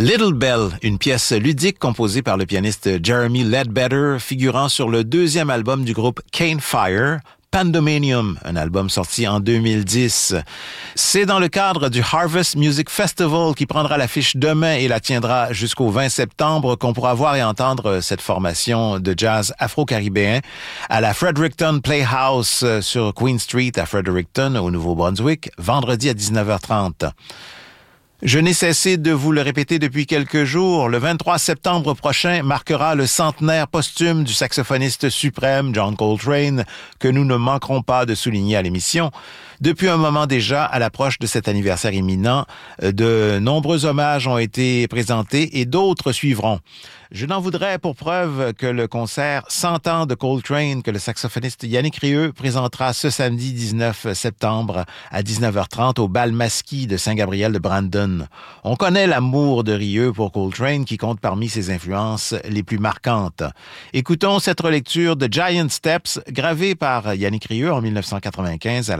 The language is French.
Little Bell, une pièce ludique composée par le pianiste Jeremy Ledbetter, figurant sur le deuxième album du groupe Cane Fire, Pandomanium, un album sorti en 2010. C'est dans le cadre du Harvest Music Festival qui prendra l'affiche demain et la tiendra jusqu'au 20 septembre qu'on pourra voir et entendre cette formation de jazz afro-caribéen à la Fredericton Playhouse sur Queen Street à Fredericton, au Nouveau-Brunswick, vendredi à 19h30. Je n'ai cessé de vous le répéter depuis quelques jours. Le 23 septembre prochain marquera le centenaire posthume du saxophoniste suprême John Coltrane, que nous ne manquerons pas de souligner à l'émission. Depuis un moment déjà, à l'approche de cet anniversaire imminent, de nombreux hommages ont été présentés et d'autres suivront. Je n'en voudrais pour preuve que le concert 100 ans de Coltrane que le saxophoniste Yannick Rieu présentera ce samedi 19 septembre à 19h30 au Bal Masquis de Saint-Gabriel de Brandon. On connaît l'amour de Rieu pour Coltrane qui compte parmi ses influences les plus marquantes. Écoutons cette relecture de Giant Steps gravée par Yannick Rieu en 1995 à la